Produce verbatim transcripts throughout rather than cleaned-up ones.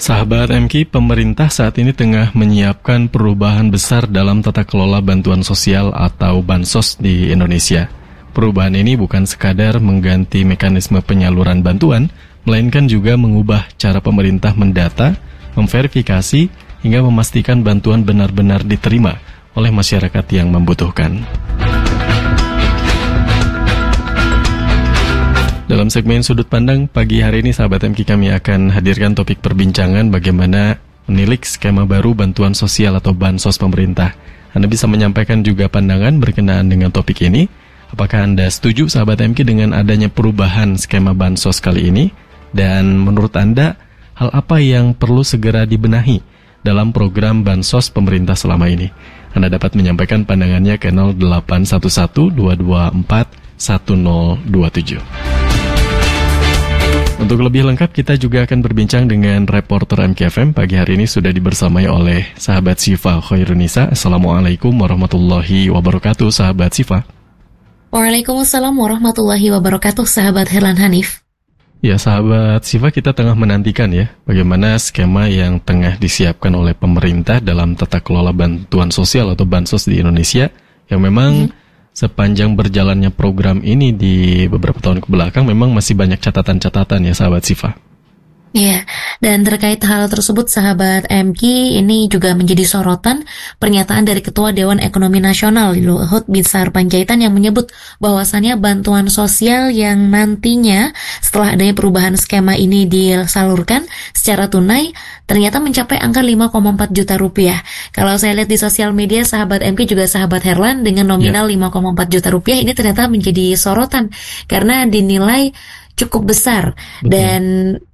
Sahabat M K, pemerintah saat ini tengah menyiapkan perubahan besar dalam tata kelola bantuan sosial atau bansos di Indonesia. Perubahan ini bukan sekadar mengganti mekanisme penyaluran bantuan, melainkan juga mengubah cara pemerintah mendata, memverifikasi, hingga memastikan bantuan benar-benar diterima oleh masyarakat yang membutuhkan. Dalam segmen Sudut Pandang pagi hari ini, sahabat M K, kami akan hadirkan topik perbincangan bagaimana menilik skema baru bantuan sosial atau bansos pemerintah. Anda bisa menyampaikan juga pandangan berkenaan dengan topik ini. Apakah Anda setuju, sahabat M K, dengan adanya perubahan skema bansos kali ini? Dan menurut Anda, hal apa yang perlu segera dibenahi dalam program bansos pemerintah selama ini? Anda dapat menyampaikan pandangannya ke nol delapan satu satu dua dua empat satu nol dua tujuh. Untuk lebih lengkap, kita juga akan berbincang dengan reporter M K F M. Pagi hari ini sudah dibersamai oleh sahabat Siva Khairunisa. Assalamualaikum warahmatullahi wabarakatuh, sahabat Siva. Waalaikumsalam warahmatullahi wabarakatuh, sahabat Herlan Hanif. Ya, sahabat Siva, kita tengah menantikan ya bagaimana skema yang tengah disiapkan oleh pemerintah dalam tata kelola bantuan sosial atau bansos di Indonesia, yang memang hmm. sepanjang berjalannya program ini di beberapa tahun kebelakang memang masih banyak catatan-catatan ya, sahabat Siva. Iya, dan terkait hal tersebut, sahabat M K, ini juga menjadi sorotan pernyataan dari Ketua Dewan Ekonomi Nasional Luhut Binsar Panjaitan yang menyebut bahwasannya bantuan sosial yang nantinya setelah adanya perubahan skema ini disalurkan secara tunai ternyata mencapai angka lima koma empat juta rupiah. Kalau saya lihat di sosial media, sahabat M K juga sahabat Herlan, dengan nominal yeah. lima koma empat juta rupiah ini ternyata menjadi sorotan karena dinilai cukup besar. Betul. Dan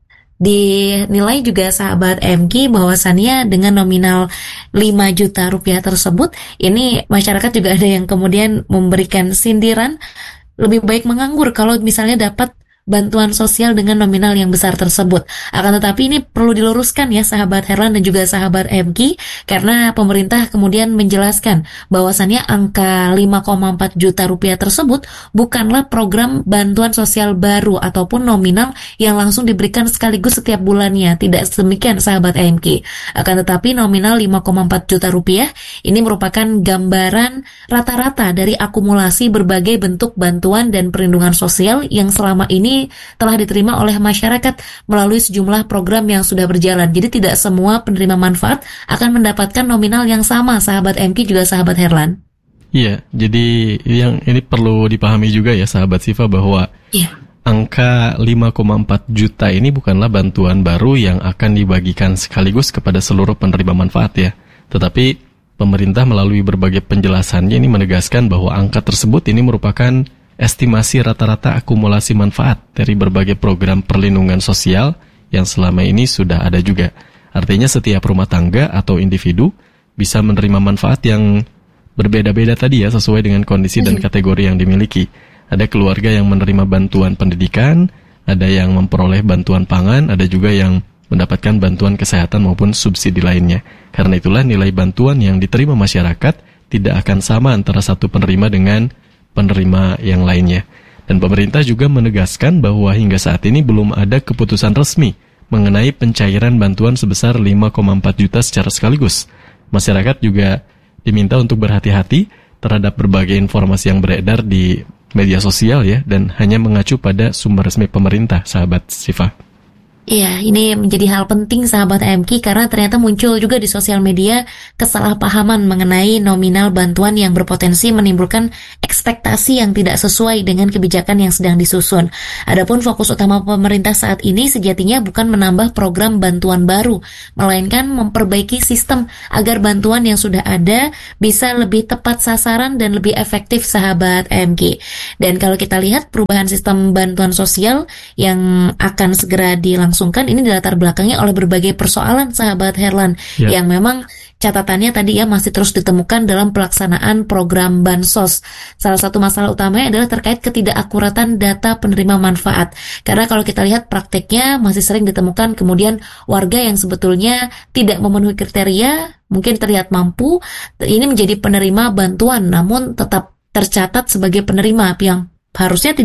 dinilai juga sahabat M K bahwasannya dengan nominal lima juta rupiah tersebut, ini masyarakat juga ada yang kemudian memberikan sindiran lebih baik menganggur kalau misalnya dapat bantuan sosial dengan nominal yang besar tersebut. Akan tetapi ini perlu diluruskan ya, sahabat Herlan dan juga sahabat M K, karena pemerintah kemudian menjelaskan bahwasannya angka lima koma empat juta rupiah tersebut bukanlah program bantuan sosial baru ataupun nominal yang langsung diberikan sekaligus setiap bulannya. Tidak demikian, sahabat M K. Akan tetapi nominal lima koma empat juta rupiah ini merupakan gambaran rata-rata dari akumulasi berbagai bentuk bantuan dan perlindungan sosial yang selama ini telah diterima oleh masyarakat melalui sejumlah program yang sudah berjalan. Jadi tidak semua penerima manfaat akan mendapatkan nominal yang sama, sahabat M K juga sahabat Herlan. Iya, jadi yang ini perlu dipahami juga ya, sahabat Siva, bahwa iya. angka lima koma empat juta ini bukanlah bantuan baru yang akan dibagikan sekaligus kepada seluruh penerima manfaat ya. Tetapi pemerintah melalui berbagai penjelasannya ini menegaskan bahwa angka tersebut ini merupakan estimasi rata-rata akumulasi manfaat dari berbagai program perlindungan sosial yang selama ini sudah ada juga. Artinya setiap rumah tangga atau individu bisa menerima manfaat yang berbeda-beda tadi ya, sesuai dengan kondisi dan kategori yang dimiliki. Ada keluarga yang menerima bantuan pendidikan, ada yang memperoleh bantuan pangan, ada juga yang mendapatkan bantuan kesehatan maupun subsidi lainnya. Karena itulah nilai bantuan yang diterima masyarakat tidak akan sama antara satu penerima dengan penerima yang lainnya. Dan pemerintah juga menegaskan bahwa hingga saat ini belum ada keputusan resmi mengenai pencairan bantuan sebesar lima koma empat juta secara sekaligus. Masyarakat juga diminta untuk berhati-hati terhadap berbagai informasi yang beredar di media sosial ya, dan hanya mengacu pada sumber resmi pemerintah, sahabat Siva. Iya, ini menjadi hal penting, sahabat M K, karena ternyata muncul juga di sosial media kesalahpahaman mengenai nominal bantuan yang berpotensi menimbulkan ekspektasi yang tidak sesuai dengan kebijakan yang sedang disusun. Adapun fokus utama pemerintah saat ini sejatinya bukan menambah program bantuan baru, melainkan memperbaiki sistem agar bantuan yang sudah ada bisa lebih tepat sasaran dan lebih efektif, sahabat M K. Dan kalau kita lihat perubahan sistem bantuan sosial yang akan segera dilangsungkan, ini dilatar belakangnya oleh berbagai persoalan, sahabat Herlan, ya. Yang memang catatannya tadi ya masih terus ditemukan dalam pelaksanaan program bansos. Salah satu masalah utamanya adalah terkait ketidakakuratan data penerima manfaat. Karena kalau kita lihat prakteknya masih sering ditemukan kemudian warga yang sebetulnya tidak memenuhi kriteria, mungkin terlihat mampu, ini menjadi penerima bantuan namun tetap tercatat sebagai penerima yang harusnya tidak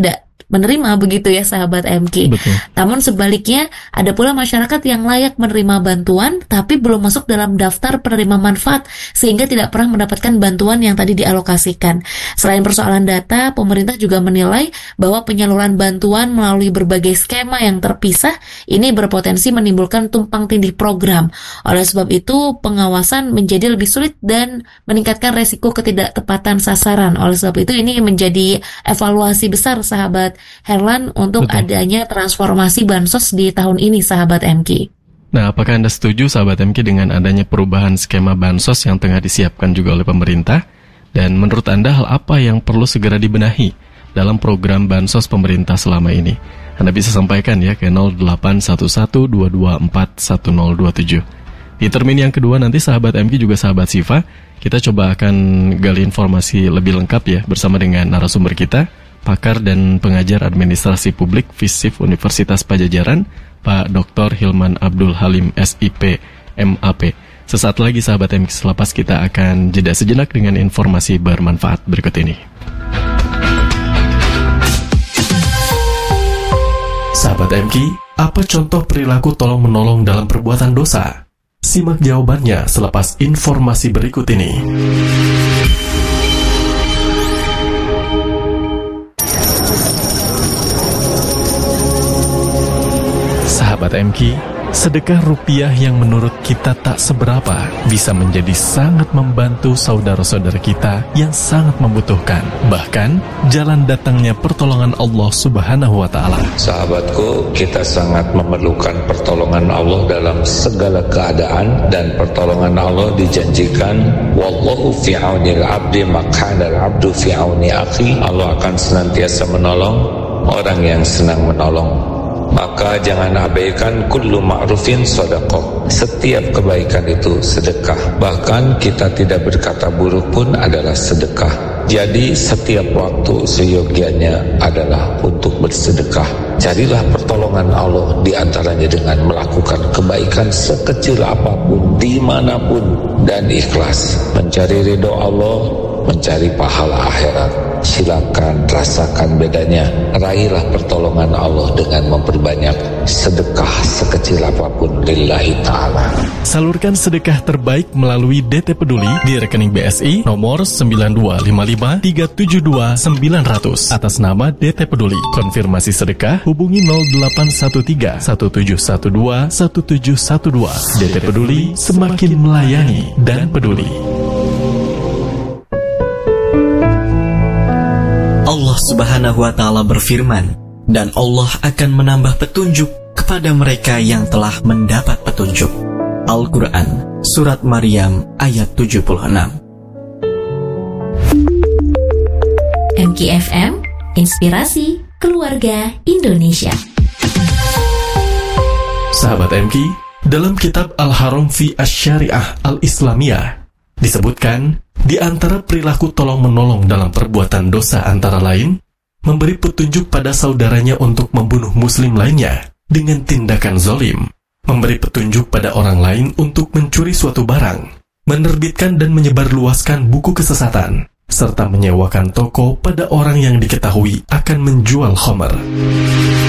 menerima, begitu ya sahabat M K. Betul. Namun sebaliknya ada pula masyarakat yang layak menerima bantuan tapi belum masuk dalam daftar penerima manfaat sehingga tidak pernah mendapatkan bantuan yang tadi dialokasikan. Selain persoalan data, pemerintah juga menilai bahwa penyaluran bantuan melalui berbagai skema yang terpisah ini berpotensi menimbulkan tumpang tindih program. Oleh sebab itu, pengawasan menjadi lebih sulit dan meningkatkan resiko ketidaktepatan sasaran. Oleh sebab itu, ini menjadi evaluasi besar sahabat Herlan untuk Betul. adanya transformasi bansos di tahun ini sahabat M K. Nah, apakah Anda setuju sahabat M K dengan adanya perubahan skema bansos yang tengah disiapkan juga oleh pemerintah? Dan menurut Anda hal apa yang perlu segera dibenahi dalam program bansos pemerintah selama ini? Anda bisa sampaikan ya ke nol delapan satu satu dua dua empat satu nol dua tujuh. Di termin yang kedua nanti sahabat M K juga sahabat Sifa, kita coba akan gali informasi lebih lengkap ya bersama dengan narasumber kita, pakar dan pengajar administrasi publik FISIP Universitas Padjadjaran, Pak Doktor Hilman Abdul Halim S I P M A P. Sesaat lagi sahabat M K, selepas kita akan jeda sejenak dengan informasi bermanfaat berikut ini. Sahabat M K, apa contoh perilaku tolong-menolong dalam perbuatan dosa? Simak jawabannya selepas informasi berikut ini. Sahabat M K, sedekah rupiah yang menurut kita tak seberapa bisa menjadi sangat membantu saudara-saudara kita yang sangat membutuhkan. Bahkan, jalan datangnya pertolongan Allah Subhanahu wa Ta'ala. Sahabatku, kita sangat memerlukan pertolongan Allah dalam segala keadaan, dan pertolongan Allah dijanjikan, wallahu fi aunil abdi maq'anal abdu fi auni akhi. Allah akan senantiasa menolong orang yang senang menolong. Maka jangan abaikan kullu ma'rufin sedekah. Setiap kebaikan itu sedekah. Bahkan kita tidak berkata buruk pun adalah sedekah. Jadi setiap waktu seyogianya adalah untuk bersedekah. Carilah pertolongan Allah di antaranya dengan melakukan kebaikan sekecil apapun, dimanapun, dan ikhlas. Mencari ridho Allah, mencari pahala akhirat. Silakan rasakan bedanya. Raihlah pertolongan Allah dengan memperbanyak sedekah sekecil apapun lillahi ta'ala. Salurkan sedekah terbaik melalui D T Peduli di rekening B S I nomor sembilan dua lima lima tiga tujuh dua sembilan nol nol atas nama D T Peduli. Konfirmasi sedekah hubungi nol delapan satu tiga satu tujuh satu dua satu tujuh satu dua. D T Peduli, semakin melayani dan peduli. Allah Subhanahu wa Ta'ala berfirman, dan Allah akan menambah petunjuk kepada mereka yang telah mendapat petunjuk. Al-Quran, Surat Maryam, ayat tujuh puluh enam. M K F M, Inspirasi Keluarga Indonesia. Sahabat M K, dalam kitab Al-Haram fi Asy-Syariah Al-Islamiyah disebutkan, di antara perilaku tolong-menolong dalam perbuatan dosa antara lain, memberi petunjuk pada saudaranya untuk membunuh muslim lainnya dengan tindakan zalim, memberi petunjuk pada orang lain untuk mencuri suatu barang, menerbitkan dan menyebarluaskan buku kesesatan, serta menyewakan toko pada orang yang diketahui akan menjual khamar.